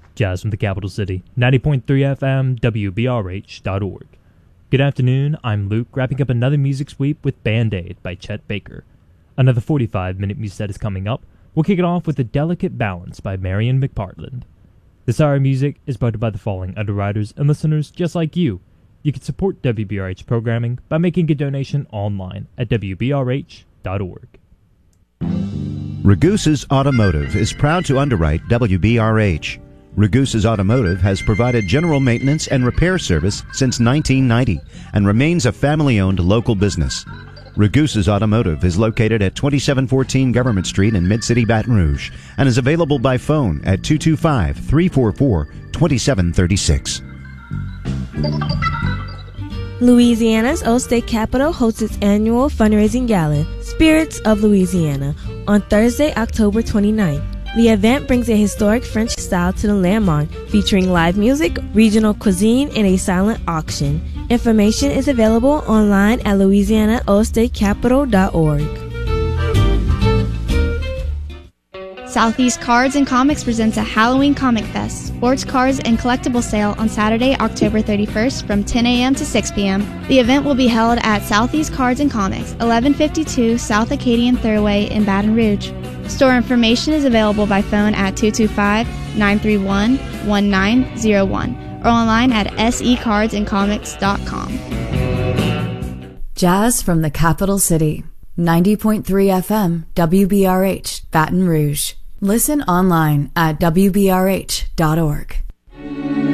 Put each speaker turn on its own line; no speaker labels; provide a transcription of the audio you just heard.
Jazz from the capital city, 90.3 FM, WBRH.org. Good afternoon, I'm Luke, wrapping up another music sweep with Band-Aid by Chet Baker. Another 45-minute music set is coming up. We'll kick it off with A Delicate Balance by Marion McPartland. This hour of music is voted by the following underwriters and listeners just like you. You can support WBRH programming by making a donation online at WBRH.org.
Ragusa's Automotive is proud to underwrite WBRH. Ragusa's Automotive has provided general maintenance and repair service since 1990 and remains a family-owned local business. Ragusa's Automotive is located at 2714 Government Street in Mid-City Baton Rouge and is available by phone at 225-344-2736.
Louisiana's Old State Capitol hosts its annual fundraising gala, Spirits of Louisiana, on Thursday, October 29th. The event brings a historic French style to the landmark, featuring live music, regional cuisine, and a silent auction. Information is available online at louisianaoldstatecapital.org.
Southeast Cards and Comics presents a Halloween Comic Fest, sports cards and collectible sale on Saturday, October 31st from 10 a.m. to 6 p.m. The event will be held at Southeast Cards and Comics, 1152 South Acadian Thoroughway in Baton Rouge. Store information is available by phone at 225-931-1901 or online at secardsandcomics.com.
Jazz from the capital city, 90.3 FM, WBRH, Baton Rouge. Listen online at WBRH.org.